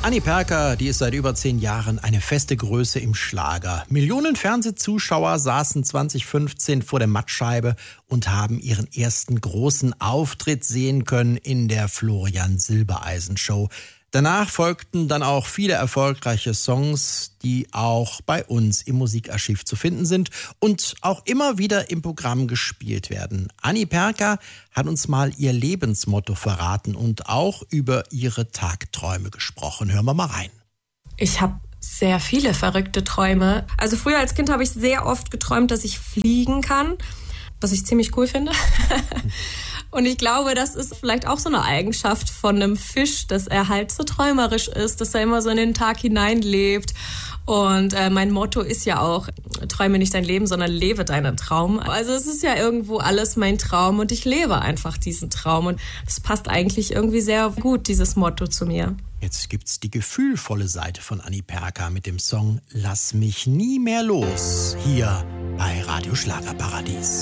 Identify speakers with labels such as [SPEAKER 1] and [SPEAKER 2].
[SPEAKER 1] Annie Perker, die ist seit über 10 Jahren eine feste Größe im Schlager. Millionen Fernsehzuschauer saßen 2015 vor der Mattscheibe und haben ihren ersten großen Auftritt sehen können in der Florian Silbereisen Show. Danach folgten dann auch viele erfolgreiche Songs, die auch bei uns im Musikarchiv zu finden sind und auch immer wieder im Programm gespielt werden. Annie Perker hat uns mal ihr Lebensmotto verraten und auch über ihre Tagträume gesprochen. Hören wir mal rein.
[SPEAKER 2] Ich habe sehr viele verrückte Träume. Also früher als Kind habe ich sehr oft geträumt, dass ich fliegen kann, was ich ziemlich cool finde. Und ich glaube, das ist vielleicht auch so eine Eigenschaft von einem Fisch, dass er halt so träumerisch ist, dass er immer so in den Tag hineinlebt. Und mein Motto ist ja auch, träume nicht dein Leben, sondern lebe deinen Traum. Also es ist ja irgendwo alles mein Traum und ich lebe einfach diesen Traum. Und das passt eigentlich irgendwie sehr gut, dieses Motto zu mir.
[SPEAKER 1] Jetzt gibt's die gefühlvolle Seite von Annie Perker mit dem Song Lass mich nie mehr los, hier bei Radio Schlagerparadies.